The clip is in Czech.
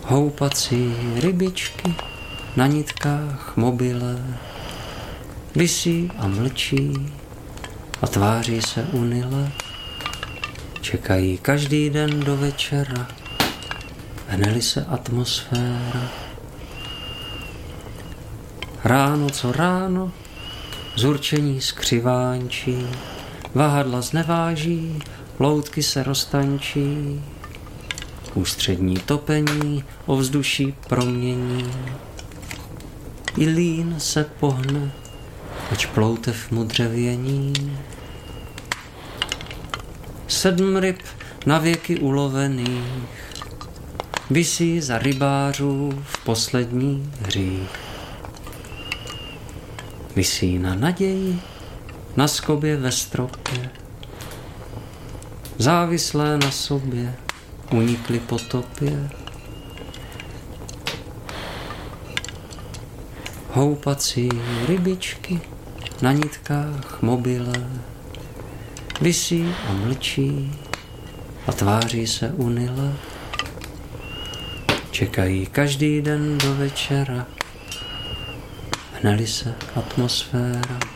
Houpací rybičky na nitkách mobile visí a mlčí a tváří se unile. Čekají každý den do večera, hneli se atmosféra. Ráno co ráno, zurčení skřivánčí, vahadla zneváží, loutky se roztančí. Ústřední topení ovzduší promění. I lín se pohne, ač ploutev mu dřevění. 7 ryb na věky ulovených visí za rybářů v poslední hřích. Visí na naději, na skobě ve stropě, závislé na sobě, unikly potopě. Houpací rybičky na nitkách mobile visí a mlčí a tváří se unile. Čekají každý den do večera, hneli se atmosféra.